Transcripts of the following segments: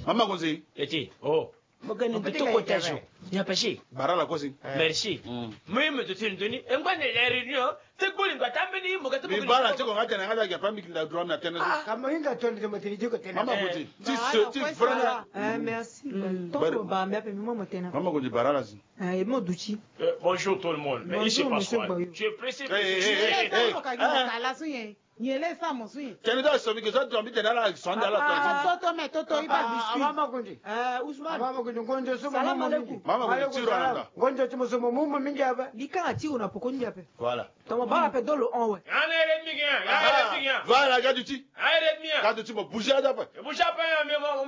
Maman Gonzi. Eti, oh. On peut tout cotager. Il n'y a pas chier. Bara la Gonzi. Merci. Moi, me te tiens tenu. Et moi, les réunions, c'est quoi, il va t'amener, mon gars, mais bara, tu comprends, tu n'as pas pas mis la droite à tenir. Comment il a tourné de me dire que tu Maman Gonzi. Tu merci. Ton bah, mais moi, moi, tenir. Maman Gonzi, bara là. Et moi, Douchi. Bonjour tout le monde. Mais il se passe quoi? Tu es pressé. Yele sa mo suyi. Keni da so mi ke so to mi te na la so nda la Toto iba biscuit. Mama Gonzi. Usman. Mama Gonzi gonjo so Salam alaikum. Mama Gonzi tiro anda. Gonjo timo so mumu mingi aba. Dika ati una pokonja pe. Voilà. Toma ba pe dolo on we. Voilà, gars du ti. Arrête-moi. Gars du ti mo bouger da pa. Bouge pas mais moi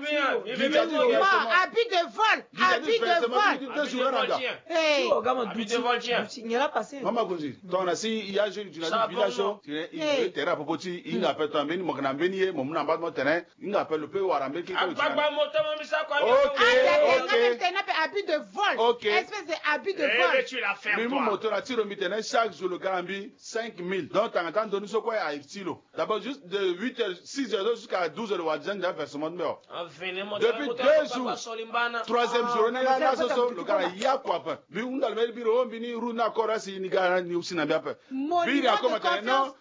Habit de vol. Habit de vol. Hey. Ogama Douchi. Nyala passé. Mama Gonzi, ton asi il y a jeune du village il te rapopoti il appelle toi meni mo kana meni mo na ba mo terrain il appelle le peu warambe ki ko. OK. Habit de vol. Espèce de habit de vol. Tu l'as fait. Mais mon moteur a tiré mi terrain chaque jour le garambi 5000. Donc tu entends donner ce quoi à Ipsilo. D'abord juste de 8h 6h jusqu'à 12h le wadjan da versement de mort. Depuis 2 jours. Troisième journée là le gars ya quoi pas. Lui on dans le bureau bini runa korasi ni gara ni usina bien pas. Biri a comme non.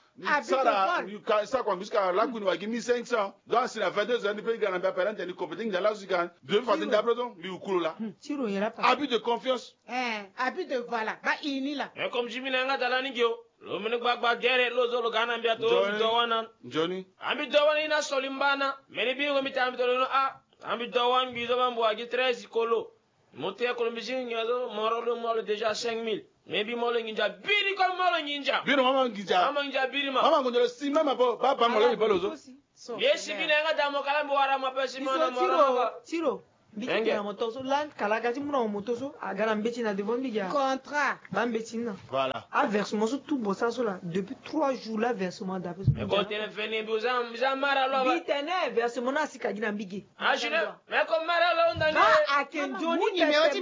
Ça comme jusqu'à la cour nous 1500 donc c'est la 22 ans depuis garan bien parent ni compétent dans la jusqu'à 2 fois d'abord lui coule là. Tiro yela pas. Habit de confiance. Habit de voilà. Ba ini là. Mais comme Jimmy nga dalani gyo. Lo mene gbagba dere lo zo lo gana mbia to dowana. Johnny. Ambi dowana ina solimbana. Mene bi ngomi tambi to no ambi dowan bi zo bambo agi 13 kolo. Monte ko mbisi nyazo morolo molo déjà 5000. Mais bi molo nginja biri ko molo nginja. Biri mama nginja. Mama nginja biri ma. Mama nginja si mama ba molo ni bolozo. Yesi bi nga damo kala mbo wara ma pesi mona moro. Tiro. Biki na motoso lan kalagati muna motoso agara mbeti na devant biga. Contrat. Ba mbeti na. Voilà. A versement sur tout bossa so là depuis 3 jours là versement d'après. Mais quand tu venu bozam mara lo ba. Bitene versement na sika gina mbigi. Ah je mais comme mara lo ndani. Ah akenjoni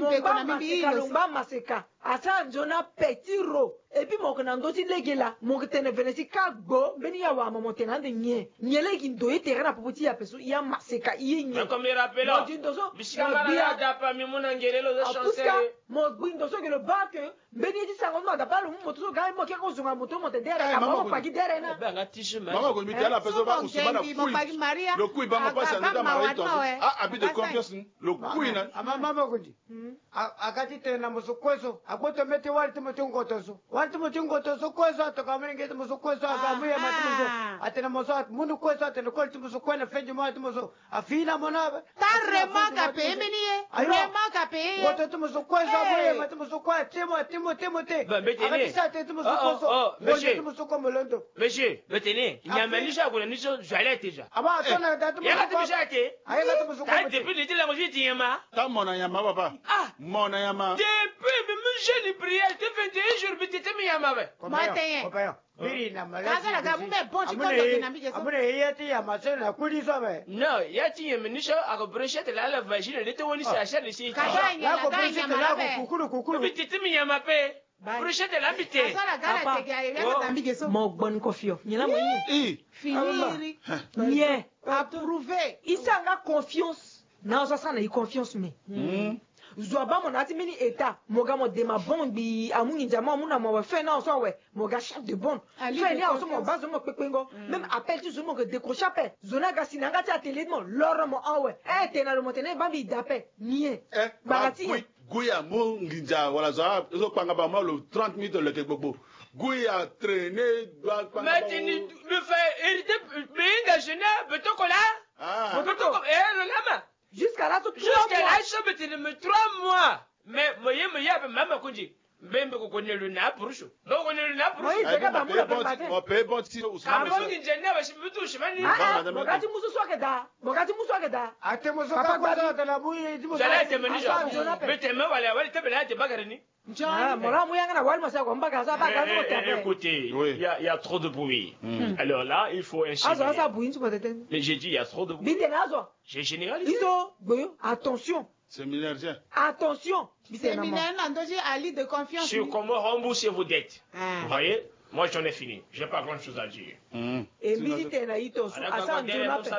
pe maseka. Asa njona petit ro. Et puis mon kanando ti legela mon tene venesi kagbo beni ya wa mon tene ande nye nyele gindo etere na popoti ya peso ya maseka iye nye. Mais comme il rappelle. Biskamara da pa mi mona ngelelo za chancer. Mo gbindo so ke le bac beni ti sango no da pa lo moto so ga mo ke ko zunga moto mo te dere amo pa gi dere na. Ben ga tiche mais. Maman ko mi tela peso ba usuma na fouille. Le coup il va me passer dans ma rue. Ah habit de confiance le coup ina. Mama ko ndi. Akati tena musokwezo akboto mete wali timote ngotoso. Wali timote ngotoso kwezo atakamene ngete musokwezo akamuye matimuzo. Atena mozo mundu kwezo atena kolti musokwena fenje mo atimuzo. Afina mona. Ta ka pe meniye. Rema ka pe. Ngoto timusokwezo amuye matimusokwa timote. Akati sa timusokwezo. Monsieur. Timusokwa molondo. Monsieur, betene, nyamanisha kuna niso jwale teja. Aba atona datu. Yaka tibishate. Ayaka timusokwa. Depuis le dile ngoji tiyama. Ta mona yama papa. Mona yama. Depuis même jeune prière te 21 jours bitete mi yama ba. Matin. Papa. Biri na mala. Kaza ga mbe bonchi kondo kinambije so. Amune yeti ya masena kuli so be. No, yati yemanisha akobrochette la vagine lete woni sa chaîne ici. Kaza nya la ganya mala. Kukuru. Bitete mi yama pe. Brochette la bite. Kaza ga tege ya tambije so. Mo gbon kofio. Nyela mo yin. Fini. Nye. Approuvé. Isanga confiance. Na so sana confiance me. Zoaba mon ati mini eta moga mo de ma bombi amunyi jama muna mo fe na so we moga chef de bonne fe ni aso mo bazo mo pepengo même appel tu zo mo que décrocher appel zona ga sinanga ti atelier mo loro mo awe te na le motene bambi d'appel nie bagati Guya mo nginja wala zo panga ba mo le 30 minutes le ke gbogbo Guya traîner doit panga mais tu me fais hériter mais ingénieur beto kola beto le lama. Jusqu'à là, tout jusqu'à là, je me dis, mais 3 mois. Mais, moi, maman, Konji. Même qu'on connaît le nap pour chaud. Donc, on est le nap pour chaud. On peut bon si on s'en va. Je me touche, mani. Bogati muso swageda. Bogati muso swageda. Ate muso ka kwa de la bouille du muso. J'allais te mener. Mais tes mains, voilà, te bela te bagarni. Écoutez, il y a trop de bruit. Alors là, il faut insister. Mais j'ai dit, il y a trop de bruit. J'ai généralisé. Attention. Séminaire. Attention. Séminaire, Ali de confiance. Sur comment rembourser vos dettes. Vous voyez? Moi, j'en ai fini. J'ai pas grand chose à dire. Et militaire na ito so asa ndona pe.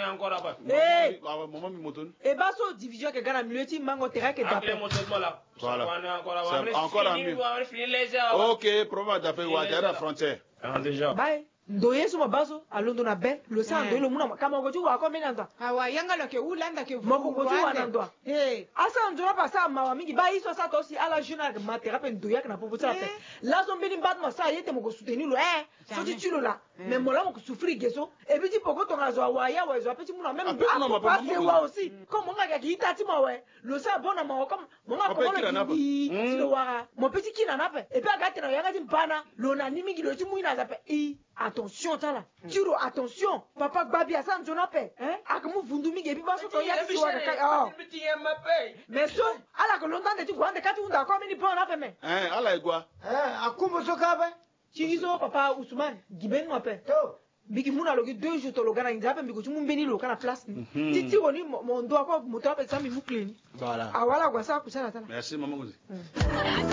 Et baso division que gana milieu mango terrain que tape. Voilà. Encore un mieux. Ok, problème d'appel ou à la frontière. Déjà. Bye. Ndoye suma baso alondo na ben le sang ndoye lo muna kama ngoju wa ko menanda awa yanga lo ke ulanda ke moko ngoju wa nandwa asa ndona pasa mawa mingi ba iso sa tosi ala journal matera pe ndoye na popo tsape la zo mbili mbad ma sa yete moko soutenir lo so ti tulo la mais mola moko souffrir geso et puis poko to ngazo wa ya wa zo pe ti muna même pas se wa aussi comme on ga ki tati ma we lo sa bona ma comme mon ga ko lo ki lo wa mon petit kina na pe et puis aga tena yanga ti mpana lo na nimi lo ti muina za pe attention tala tiro attention papa babi asan jonape akamu vundumi gebi baso to ya si wa ka mais so ala ko lontan de ti gwande kati unda ko mini bon ape me ala igwa akumu so kabe chizo papa Ousmane giben no ape to biki muna logi 2 jours to logana injape mbiko chumu mbeni lo kana place ni ti woni mo ndo ko moto ape sami mu clean voilà awala kwa sa kusala tala merci maman